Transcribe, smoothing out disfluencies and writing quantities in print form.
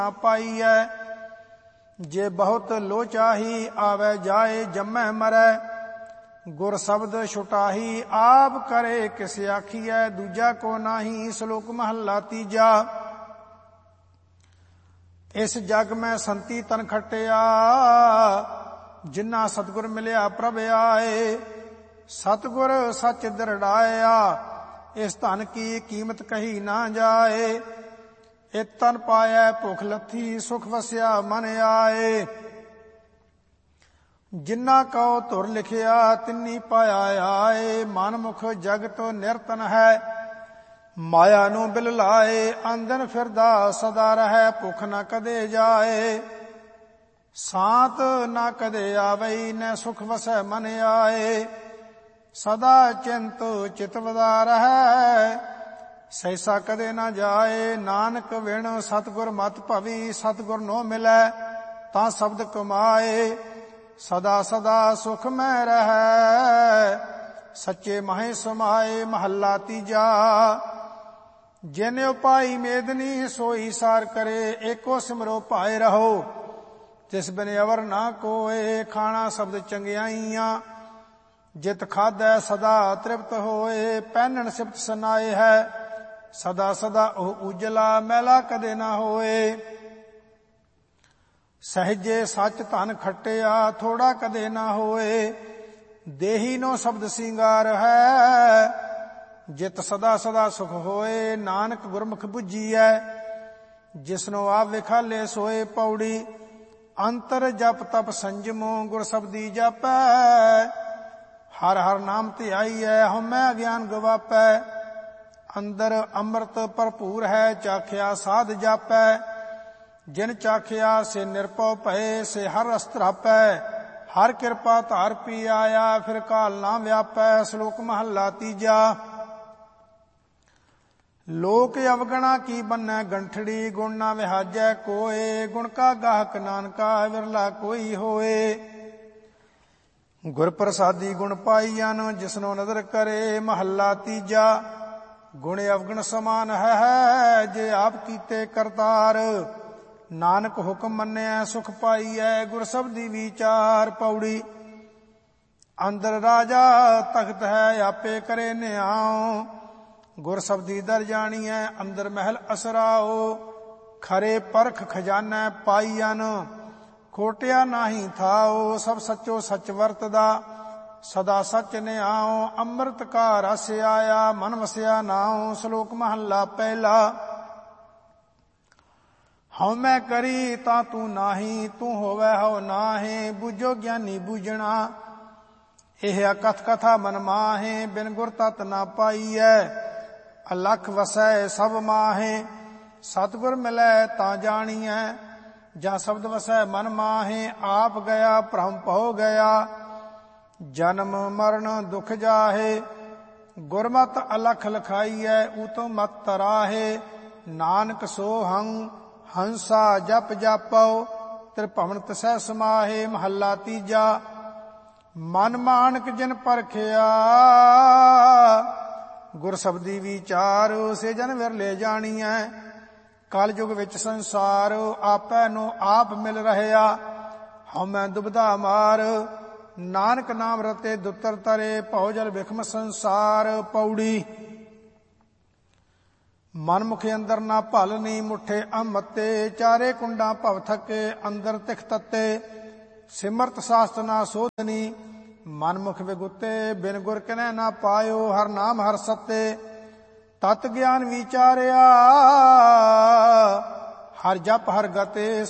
ना पाईऐ। जे बहुत लोचाही आवे जाए जम्मै मरै। गुर शब्द छुटाही आप करे किस आखिऐ। दूजा को नाही श्लोक महला तीजा। इस जग में संती तन खटिया जिन्ना सतगुर मिलिया प्रभ आए। सतगुर सच दृढ़ाया इस धन की कीमत कही ना जाए। इत तन पाया भुख लथी सुख वसिया मन आए। जिन्ना कहो धुर लिखिया तिन्नी पाया आए। मन मुख जगत निरतन है माया नू बिल लाए। आंदन फिरदा सदा रहे भुख न कदे जाए। सांत न कदे आवई न सुख वसै मन आए। सदा चिंत चितवदा रहे सहसा कदे न जाए। नानक विण सतगुर मत भवी सतगुर नो मिलै तां शब्द कमाए। सदा सदा सुख में रहे सच्चे माहे समाए। महला तीजा। जिन उपाई मेदनी सोई सार करे। एको सिमरो पाए रहो तिस बिन अवर ना कोए। खाना शब्द चंगियाइयां जित खादै सदा तृप्त होए। पहनन सिफत सनाए है सदा सदा ओह उजला मैला कदे ना होए। सहजे सच धन खटिया थोड़ा कदे ना होए। देही नो शब्द सिंगार है जित सदा सदा सुख होए। नानक गुरमुख बुझीऐ जिसनो आप विखाले सोए। पौड़ी अंतर जप तप संजमो गुर शब्दी जापै। हर हर नाम ध्याईऐ हमै ज्ञान गवापै। अंदर अमृत भरपूर है चाखिया साध जापै। जिन चाखिया से निरपौ भये से हर रस त्रापै। हर कृपा धार पी आया फिर काल ना व्यापै। श्लोक महला तीजा। लोक अवगणा की बन्नै गंठड़ी गुण ना विहाजै कोय। गुण का गाहक नानका विरला कोई होए। गुर प्रसादी गुण पाईयन जिसनो नदर करे। महला तीजा। गुण अवगुण समान है जे आप कीते करतार। नानक हुक्म मन्निया सुख पाईऐ गुर शब्दी विचार। पौड़ी अंदर राजा तख्त है आपे करे न्याओ। गुर शब्दी दर जानिए अंदर महल असराओ। खरे परख खजाना पाईयन खोटिया नाही थाओ। सब सचो सच वरतदा सदा सच न्याओ। अमृत का रस आया मन वसिया नाओ। श्लोक महला पहला। हਉ मैं करी ता तू नाही तू होवै हਉ नाहे। बुझो ज्ञानी बूझना एह अकथ कथा मन माहे। बिन गुर तत ना पाईऐ अलख वसै सब माहे। सतगुर मिलै ता जानिए जा शब्द वसै मन माहे। आप गया भ्रम पहो गया जन्म मरण दुख जाहे। गुरमत अलख लखाईऐ ऊतो मत तराहे। नानक सोहं हंसा जप जापौ त्रिभवन तसै समाहे। महला तीजा। मन मानक जिन परखिया गुर शब्दी विचार। से जन विरले जानिए कल युग विच संसार। आपै नो आप मिल रहया हਉमੈ दुबदा मार। नानक नाम रते दुतर तरे भौ जल विखम संसार। पौड़ी मन मुख अंदर ना भलनी मुठे अमते। चारे कुंडा भव थके अंदर तिख तत्ते। सिमरत शास्त्र ना शोधनी मन मुख विगुते। बिन गुर किनै ना पायो हर नाम हर सत्ते। तत ज्ञान विचारिया हर जप हर गते।